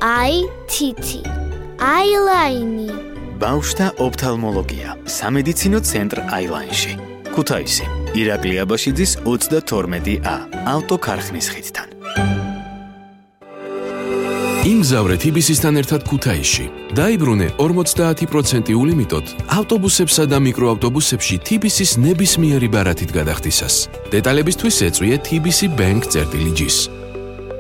IT Eyeliner ბავშვთა ოფთალმოლოგია სამედიცინო ცენტრ Eyeline-ში ქუთაისი ირაკლი აბაშიძის 32A ავტოქარხნის ხიდთან იმგზავრე TBC-სთან ერთად ქუთაისში. დაიბრუნე 50% ულიმიტოდ ავტობუსებსა და მიკროავტობუსებში TBC-ს ნებისმიერი ბარათით გადახდისას. დეტალებისთვის ეწვიე TBC Bank წერტილი G-ს.